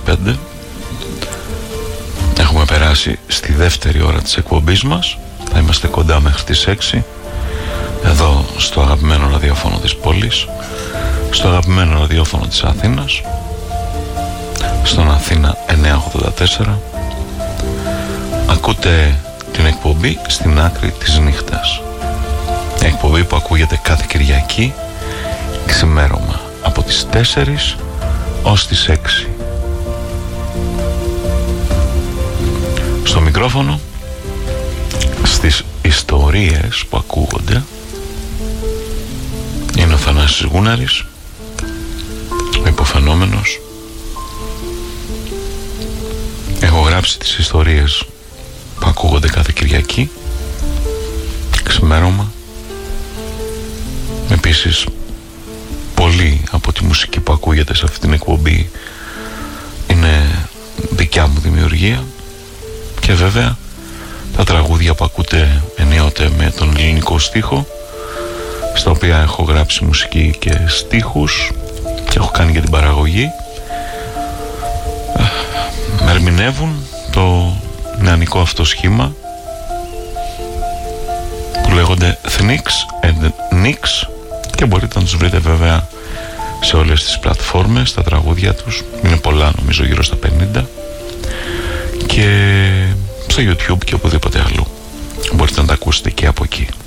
25. Έχουμε περάσει στη δεύτερη ώρα της εκπομπής μας. Θα είμαστε κοντά μέχρι τις 6, εδώ στο αγαπημένο ραδιόφωνο της πόλης, στο αγαπημένο ραδιόφωνο της Αθήνας, στον Αθήνα 984. Ακούτε την εκπομπή Στην Άκρη της Νύχτας, μια εκπομπή που ακούγεται κάθε Κυριακή ξημέρωμα από τις 4 ως τις 6. Στο μικρόφωνο, στις ιστορίες που ακούγονται, είναι ο Θανάσης Γούναρης, ο υποφαινόμενος. Έχω γράψει τις ιστορίες που ακούγονται κάθε Κυριακή ξημέρωμα. Επίσης, πολύ από τη μουσική που ακούγεται σε αυτή την εκπομπή είναι δικιά μου δημιουργία, και βέβαια τα τραγούδια που ακούτε ενίοτε με τον ελληνικό στίχο, στα οποία έχω γράψει μουσική και στίχους και έχω κάνει και την παραγωγή, ερμηνεύουν το νεανικό αυτό σχήμα που λέγονται Thniks and Nicks, και μπορείτε να τους βρείτε βέβαια σε όλες τις πλατφόρμες. Τα τραγούδια τους είναι πολλά, νομίζω γύρω στα 50, και στο YouTube και οπουδήποτε αλλού μπορείτε να τα ακούσετε και από εκεί.